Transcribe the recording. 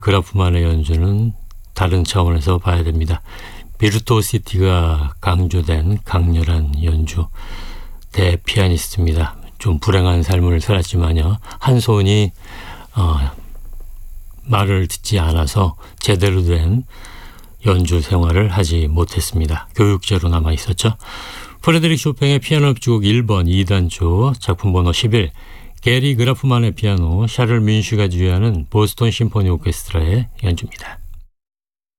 그라프만의 연주는 다른 차원에서 봐야 됩니다. 비르투오시티가 강조된 강렬한 연주, 대피아니스트입니다. 좀 불행한 삶을 살았지만요, 한 손이 말을 듣지 않아서 제대로 된 연주 생활을 하지 못했습니다. 교육자로 남아 있었죠. 프레드릭 쇼팽의 피아노 협주곡 1번 2단조 작품 번호 11, 게리 그라프만의 피아노, 샤를 뮌슈가 지휘하는 보스턴 심포니 오케스트라의 연주입니다.